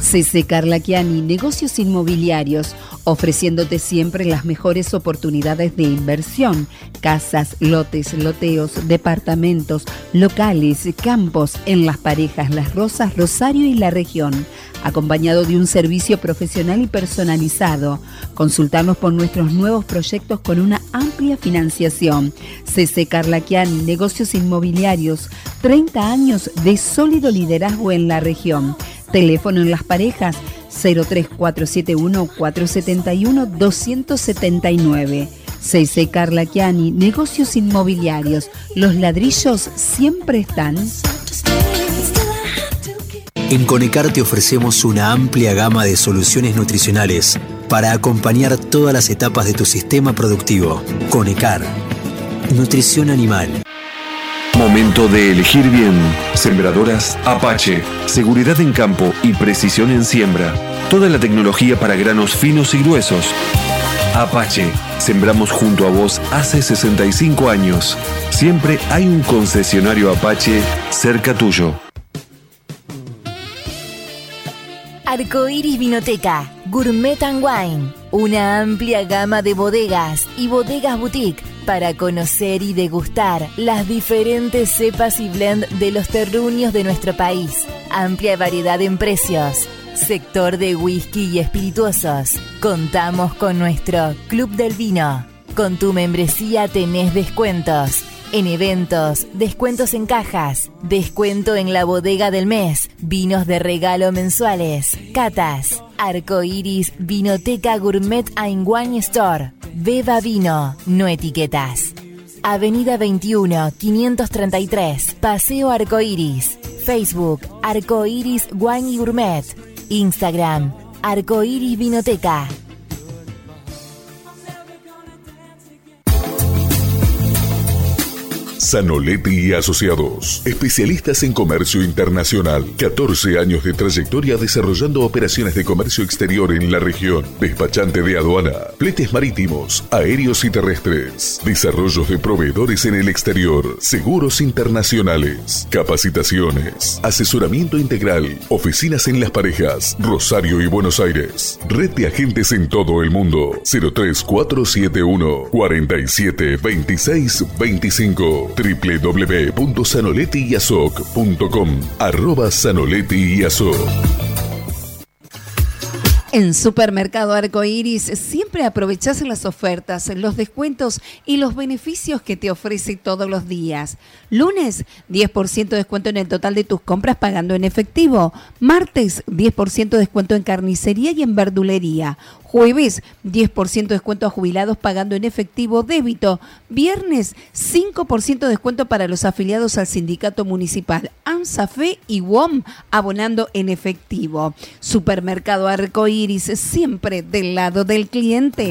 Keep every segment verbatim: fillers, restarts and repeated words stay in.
C C Carlaquiani, negocios inmobiliarios, ofreciéndote siempre las mejores oportunidades de inversión, casas, lotes, loteos, departamentos, locales, campos en Las Parejas, Las Rosas, Rosario y la región, acompañado de un servicio profesional y personalizado. Consultarnos por nuestros nuevos proyectos con una amplia financiación. C C Carlaquiani, negocios inmobiliarios, treinta años de sólido liderazgo en la región. Teléfono en Las Parejas cero tres cuatro siete uno cuatro siete uno dos siete nueve. C C Carlaquiani, negocios inmobiliarios. Los ladrillos siempre están. En Conecar te ofrecemos una amplia gama de soluciones nutricionales para acompañar todas las etapas de tu sistema productivo. Conecar, nutrición animal. Momento de elegir bien. Sembradoras Apache. Seguridad en campo y precisión en siembra. Toda la tecnología para granos finos y gruesos. Apache. Sembramos junto a vos hace sesenta y cinco años. Siempre hay un concesionario Apache cerca tuyo. Arcoiris Vinoteca, Gourmet and Wine, una amplia gama de bodegas y bodegas boutique para conocer y degustar las diferentes cepas y blend de los terruños de nuestro país. Amplia variedad en precios. Sector de whisky y espirituosos. Contamos con nuestro Club del Vino. Con tu membresía tenés descuentos. En eventos, descuentos en cajas, descuento en la bodega del mes, vinos de regalo mensuales, catas, Arcoiris Vinoteca Gourmet and Wine Store. Beba vino, no etiquetas. Avenida veintiuno, quinientos treinta y tres, Paseo Arcoiris. Facebook, Arcoiris Wine y Gourmet. Instagram, Arcoiris Vinoteca. Zanoletti y Asociados, especialistas en comercio internacional, catorce años de trayectoria desarrollando operaciones de comercio exterior en la región, despachante de aduana, fletes marítimos, aéreos y terrestres, desarrollos de proveedores en el exterior, seguros internacionales, capacitaciones, asesoramiento integral, oficinas en Las Parejas, Rosario y Buenos Aires, red de agentes en todo el mundo, cero tres cuatro siete uno cuatro siete dos seis dos cinco. doble u doble u doble u punto zanoletti y asoc punto com, arroba Zanoletti y Asoc. En Supermercado Arcoiris siempre aprovechás las ofertas, los descuentos y los beneficios que te ofrece todos los días. Lunes, diez por ciento de descuento en el total de tus compras pagando en efectivo. Martes, diez por ciento de descuento en carnicería y en verdulería. Jueves, diez por ciento de descuento a jubilados pagando en efectivo débito. Viernes, cinco por ciento de descuento para los afiliados al sindicato municipal AMSAFE y W O M abonando en efectivo. Supermercado Arcoiris, siempre del lado del cliente.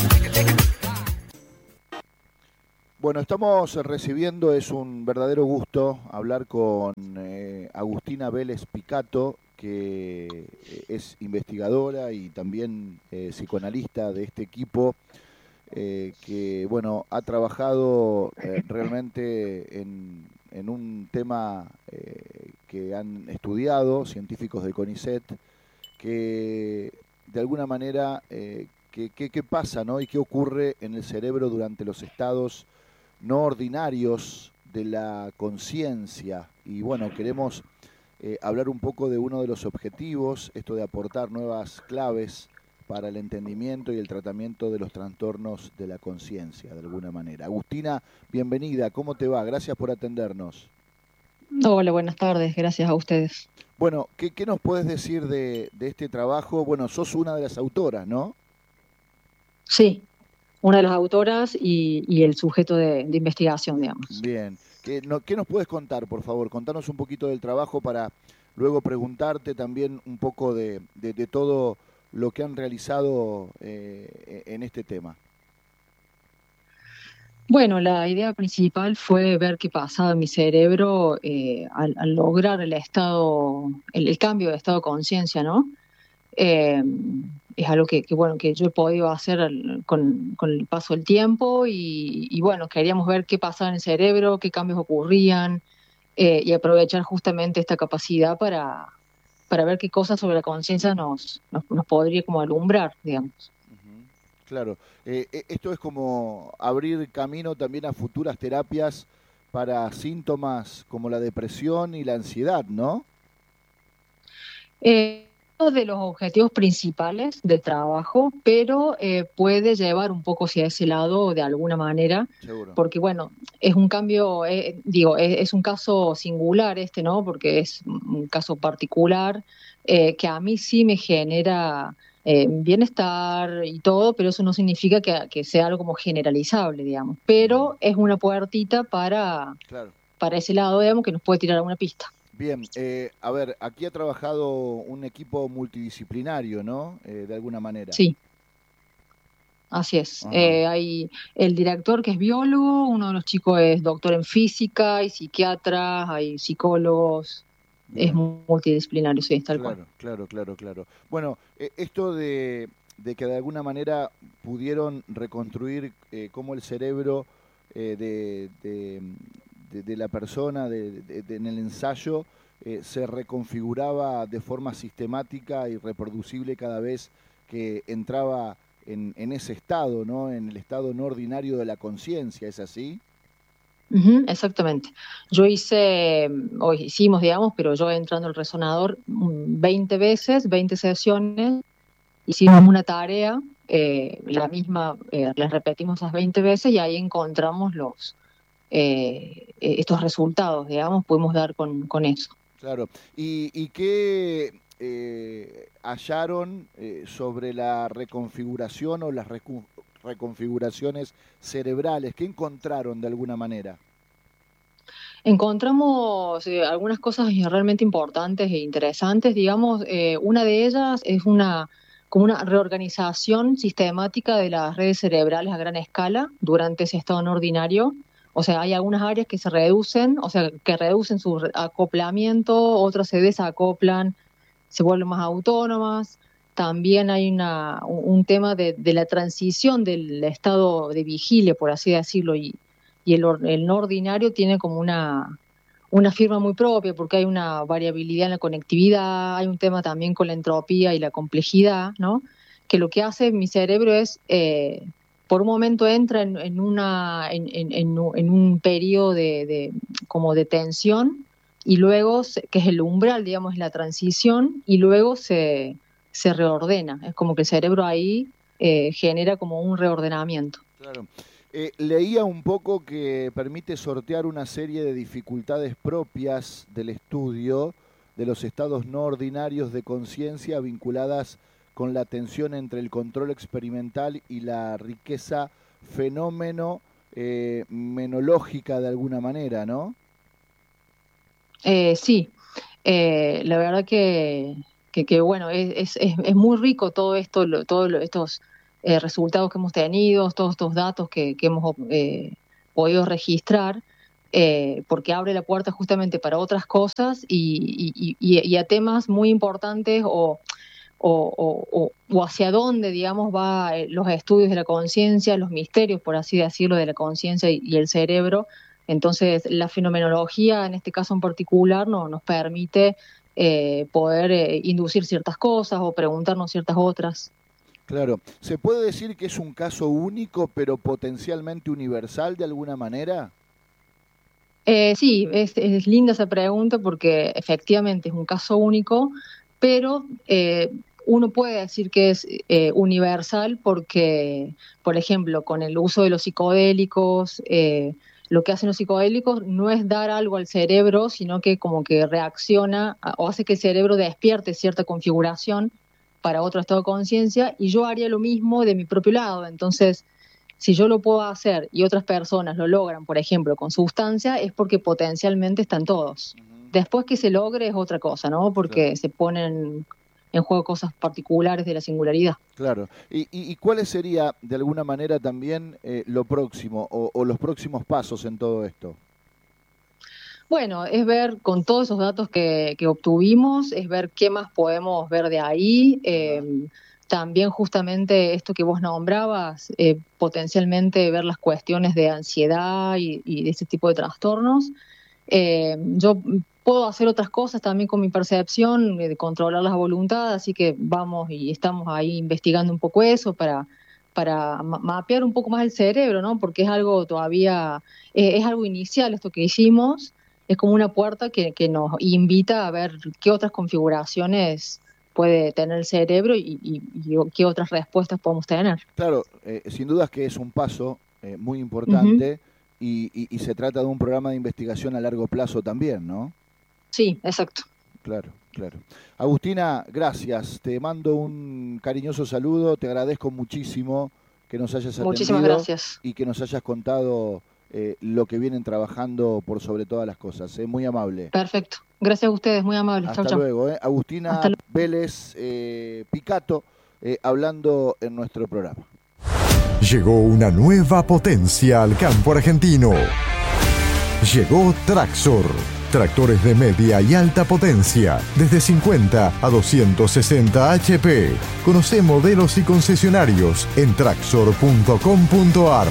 Bueno, estamos recibiendo, es un verdadero gusto hablar con eh, Agustina Vélez Picato, que es investigadora y también eh, psicoanalista de este equipo, eh, que bueno, ha trabajado eh, realmente en, en un tema eh, que han estudiado científicos de CONICET, que de alguna manera, eh, ¿qué, qué, qué pasa, ¿no? Y qué ocurre en el cerebro durante los estados no ordinarios de la conciencia. Y bueno, queremos eh, hablar un poco de uno de los objetivos, esto de aportar nuevas claves para el entendimiento y el tratamiento de los trastornos de la conciencia, de alguna manera. Agustina, bienvenida, ¿cómo te va? Gracias por atendernos. Hola, buenas tardes, gracias a ustedes. Bueno, ¿qué, qué nos puedes decir de, de este trabajo? Bueno, sos una de las autoras, ¿no? Sí, una de las autoras y, y el sujeto de, de investigación, digamos. Bien. ¿Qué, no, ¿Qué nos puedes contar, por favor? Contanos un poquito del trabajo para luego preguntarte también un poco de, de, de todo lo que han realizado eh, en este tema. Bueno, la idea principal fue ver qué pasaba en mi cerebro eh, al, al lograr el estado, el, el cambio de estado de conciencia, ¿no? Eh, es algo que, que, bueno, que yo he podido hacer al, con, con el paso del tiempo y, y, bueno, queríamos ver qué pasaba en el cerebro, qué cambios ocurrían eh, y aprovechar justamente esta capacidad para, para ver qué cosas sobre la conciencia nos, nos, nos podría como alumbrar, digamos. Claro, eh, esto es como abrir camino también a futuras terapias para síntomas como la depresión y la ansiedad, ¿no? Eh, uno de los objetivos principales del trabajo, pero eh, puede llevar un poco hacia ese lado de alguna manera, Seguro. Porque bueno, es un cambio, eh, digo, es, es un caso singular este, ¿no? Porque es un caso particular eh, que a mí sí me genera eh, bienestar y todo, pero eso no significa que, que sea algo como generalizable, digamos. Pero es una puertita para, claro. para ese lado, digamos, que nos puede tirar alguna pista. Bien, eh, a ver, aquí ha trabajado un equipo multidisciplinario, ¿no? Eh, de alguna manera. Sí, así es. Eh, hay el director que es biólogo, uno de los chicos es doctor en física, hay psiquiatras, hay psicólogos, Bien. Es multidisciplinario, sí, tal claro, cual. Claro, claro, claro. Bueno, eh, esto de, de que de alguna manera pudieron reconstruir eh, cómo el cerebro eh, de... de De, de la persona de, de, de, en el ensayo eh, se reconfiguraba de forma sistemática y reproducible cada vez que entraba en, en ese estado, ¿no? En el estado no ordinario de la conciencia, ¿es así? Uh-huh, exactamente. Yo hice, o hicimos, digamos, pero yo entrando al resonador veinte veces, veinte sesiones, hicimos una tarea, eh, la misma, eh, la repetimos esas veinte veces y ahí encontramos los Eh, estos resultados, digamos, pudimos dar con, con eso. Claro. ¿Y, y qué eh, hallaron eh, sobre la reconfiguración o las recu reconfiguraciones cerebrales? ¿Qué encontraron de alguna manera? Encontramos eh, algunas cosas realmente importantes e interesantes, digamos, eh, una de ellas es una como una reorganización sistemática de las redes cerebrales a gran escala durante ese estado no ordinario. O sea, hay algunas áreas que se reducen, o sea, que reducen su acoplamiento, otras se desacoplan, se vuelven más autónomas. También hay una, un tema de, de la transición del estado de vigilia, por así decirlo, y, y el, el no ordinario tiene como una, una firma muy propia, porque hay una variabilidad en la conectividad, hay un tema también con la entropía y la complejidad, ¿no? Que lo que hace mi cerebro es... Eh, por un momento entra en, en, una, en, en, en un periodo de, de, como de tensión y luego, se, que es el umbral, digamos, es la transición, y luego se, se reordena. Es como que el cerebro ahí eh, genera como un reordenamiento. Claro. Eh, leía un poco que permite sortear una serie de dificultades propias del estudio de los estados no ordinarios de conciencia vinculadas con la tensión entre el control experimental y la riqueza fenómeno eh, menológica de alguna manera, ¿no? Eh, sí, eh, la verdad que, que, que bueno, es, es, es muy rico todo esto, lo, todos lo, estos eh, resultados que hemos tenido, todos estos datos que, que hemos eh, podido registrar, eh, porque abre la puerta justamente para otras cosas y, y, y, y a temas muy importantes o... O, o, o hacia dónde, digamos, va los estudios de la conciencia, los misterios, por así decirlo, de la conciencia y, y el cerebro. Entonces, la fenomenología, en este caso en particular, no, nos permite eh, poder eh, inducir ciertas cosas o preguntarnos ciertas otras. Claro. ¿Se puede decir que es un caso único, pero potencialmente universal de alguna manera? Eh, sí, es, es linda esa pregunta porque efectivamente es un caso único, pero eh, uno puede decir que es eh, universal porque, por ejemplo, con el uso de los psicodélicos, eh, lo que hacen los psicodélicos no es dar algo al cerebro, sino que como que reacciona o hace que el cerebro despierte cierta configuración para otro estado de conciencia, y yo haría lo mismo de mi propio lado. Entonces, si yo lo puedo hacer y otras personas lo logran, por ejemplo, con sustancia, es porque potencialmente están todos. Uh-huh. Después que se logre es otra cosa, ¿no? Porque claro, se ponen en juego cosas particulares de la singularidad. Claro. ¿Y, y, y cuál sería, de alguna manera, también eh, lo próximo o, o los próximos pasos en todo esto? Bueno, es ver con todos esos datos que, que obtuvimos, es ver qué más podemos ver de ahí. Eh, uh-huh. También justamente esto que vos nombrabas, eh, potencialmente ver las cuestiones de ansiedad y, y de ese tipo de trastornos. Eh, yo puedo hacer otras cosas también con mi percepción, de controlar la voluntad, así que vamos y estamos ahí investigando un poco eso para, para ma- mapear un poco más el cerebro, ¿no? Porque es algo todavía, eh, es algo inicial esto que hicimos, es como una puerta que, que nos invita a ver qué otras configuraciones puede tener el cerebro y, y, y qué otras respuestas podemos tener. Claro, eh, sin dudas que es un paso eh, muy importante Uh-huh. y, y, y se trata de un programa de investigación a largo plazo también, ¿no? Sí, exacto. Claro, claro. Agustina, gracias. Te mando un cariñoso saludo, te agradezco muchísimo que nos hayas atendido. Muchísimas gracias. Y que nos hayas contado eh, lo que vienen trabajando por sobre todas las cosas. ¿eh? Muy amable. Perfecto. Gracias a ustedes, muy amables. Hasta Chau, chau. luego. ¿eh? Agustina Hasta luego. Vélez eh, Picato, eh, hablando en nuestro programa. Llegó una nueva potencia al campo argentino. Llegó Traxor. Tractores de media y alta potencia, desde cincuenta a doscientos sesenta H P. Conoce modelos y concesionarios en traxor punto com punto a r.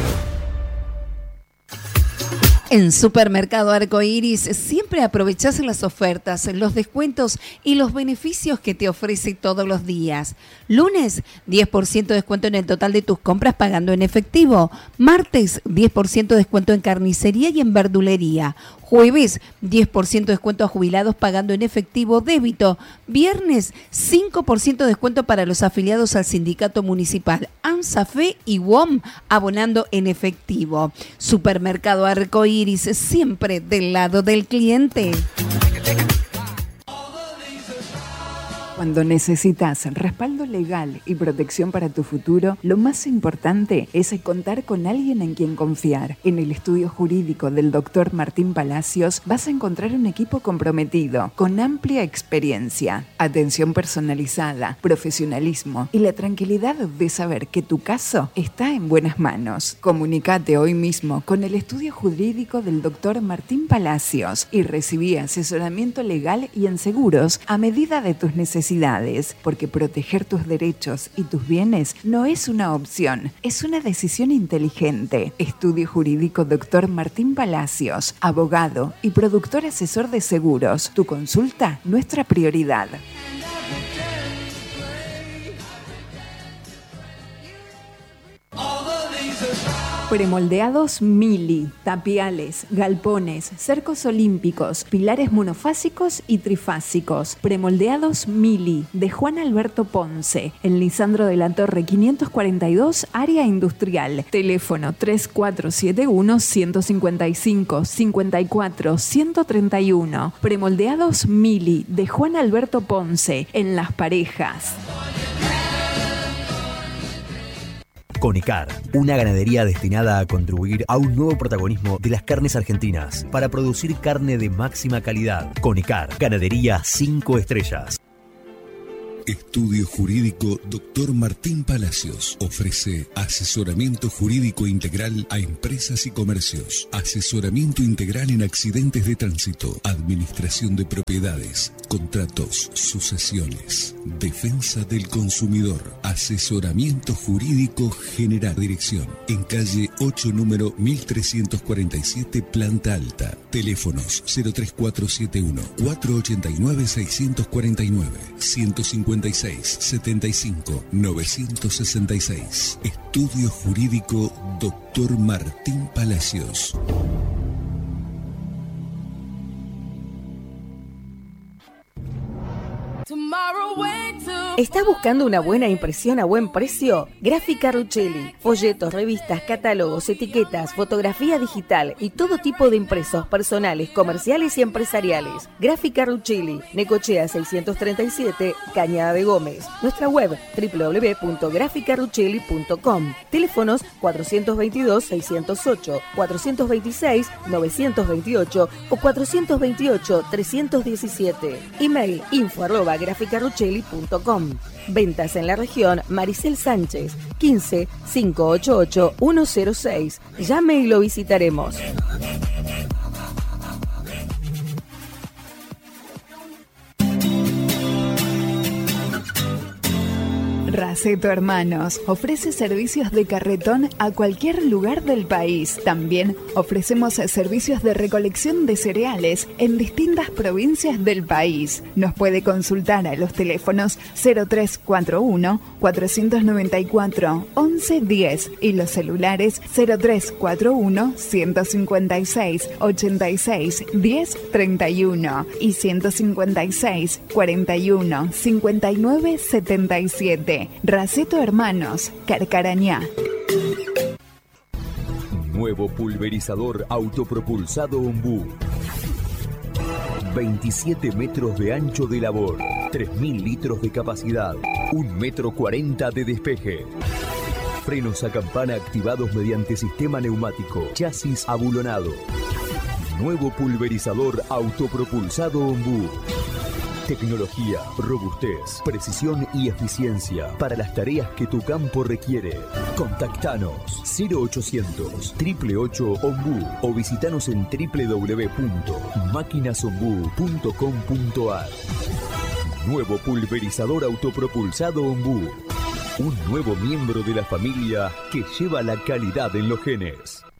En Supermercado Arcoiris siempre aprovechás las ofertas, los descuentos y los beneficios que te ofrece todos los días. Lunes, diez por ciento de descuento en el total de tus compras pagando en efectivo. Martes, diez por ciento de descuento en carnicería y en verdulería. Jueves, diez por ciento de descuento a jubilados pagando en efectivo débito. Viernes, cinco por ciento de descuento para los afiliados al sindicato municipal ANSAFE y W O M abonando en efectivo. Supermercado Arcoiris, siempre del lado del cliente. Cuando necesitas respaldo legal y protección para tu futuro, lo más importante es contar con alguien en quien confiar. En el estudio jurídico del doctor Martín Palacios vas a encontrar un equipo comprometido, con amplia experiencia, atención personalizada, profesionalismo y la tranquilidad de saber que tu caso está en buenas manos. Comunicate hoy mismo con el estudio jurídico del doctor Martín Palacios y recibí asesoramiento legal y en seguros a medida de tus necesidades. Porque proteger tus derechos y tus bienes no es una opción, es una decisión inteligente. Estudio Jurídico doctor Martín Palacios, abogado y productor asesor de seguros. Tu consulta, nuestra prioridad. Premoldeados Mili, tapiales, galpones, cercos olímpicos, pilares monofásicos y trifásicos. Premoldeados Mili, de Juan Alberto Ponce, en Lisandro de la Torre quinientos cuarenta y dos, área industrial. Teléfono tres cuatro siete uno, uno cinco cinco, cinco cuatro, uno tres uno. Premoldeados Mili, de Juan Alberto Ponce, en Las Parejas. Conecar, una ganadería destinada a contribuir a un nuevo protagonismo de las carnes argentinas para producir carne de máxima calidad. Conecar, ganadería cinco estrellas. Estudio Jurídico doctor Martín Palacios ofrece asesoramiento jurídico integral a empresas y comercios, asesoramiento integral en accidentes de tránsito, administración de propiedades, contratos, sucesiones, defensa del consumidor, asesoramiento jurídico general. Dirección en calle ocho, número mil trescientos cuarenta y siete, planta alta. Teléfonos cero tres cuatro siete uno, cuatro ocho nueve, seis cuatro nueve, ciento cincuenta y seis, setenta y cinco, novecientos sesenta y seis. Estudio Jurídico doctor Martín Palacios. ¿Estás buscando una buena impresión a buen precio? Gráfica Ruchelli. Folletos, revistas, catálogos, etiquetas, fotografía digital y todo tipo de impresos personales, comerciales y empresariales. Gráfica Ruchelli. Necochea seiscientos treinta y siete, Cañada de Gómez. Nuestra web doble u doble u doble u punto gráfica ruchelli punto com. Teléfonos cuatrocientos veintidós, seiscientos ocho, cuatrocientos veintiséis, novecientos veintiocho o cuatrocientos veintiocho, trescientos diecisiete. Email info arroba gráfica ruchelli punto com. Ventas en la región Maricel Sánchez, quince, cinco ocho ocho, uno cero seis. Llame y lo visitaremos. Raceto Hermanos ofrece servicios de carretón a cualquier lugar del país. También ofrecemos servicios de recolección de cereales en distintas provincias del país. Nos puede consultar a los teléfonos cero tres cuatro uno, cuatro nueve cuatro, once diez y los celulares cero tres cuatro uno, ciento cincuenta y seis, ochenta y seis, diez, treinta y uno y ciento cincuenta y seis, cuarenta y uno, cincuenta y nueve, setenta y siete. Raceto Hermanos, Carcarañá. Nuevo pulverizador autopropulsado Ombú. veintisiete metros de ancho de labor, tres mil litros de capacidad, un metro cuarenta de despeje. Frenos a campana activados mediante sistema neumático, chasis abulonado. Nuevo pulverizador autopropulsado Ombú. Tecnología, robustez, precisión y eficiencia para las tareas que tu campo requiere. Contactanos cero ochocientos, ocho ocho ocho, Ombú o visitanos en doble u doble u doble u punto máquinas ombú punto com punto a r. Nuevo pulverizador autopropulsado Ombú. Un nuevo miembro de la familia que lleva la calidad en los genes.